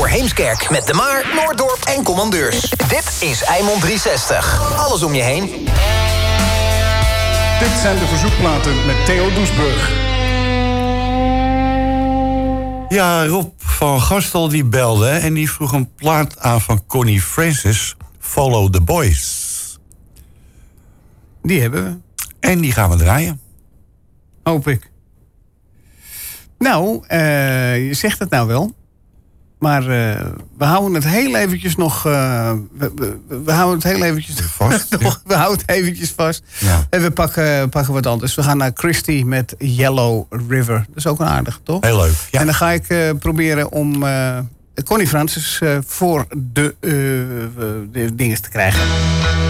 door Heemskerk met De Maar, Noorddorp en Commandeurs. Dit is Eimond 360. Alles om je heen. Dit zijn de verzoekplaten met Theo Doesburg. Ja, Rob van Gastel die belde en die vroeg een plaat aan van Connie Francis, Follow the Boys. Die hebben we. En die gaan we draaien. Hoop ik. Nou, je zegt het nou wel. Maar we houden het heel eventjes nog... we houden het heel eventjes vast. We houden het eventjes vast. Ja. En we pakken wat anders. We gaan naar Christie met Yellow River. Dat is ook een aardige, toch? Heel leuk. Ja. En dan ga ik proberen om Connie Francis voor de dingen te krijgen.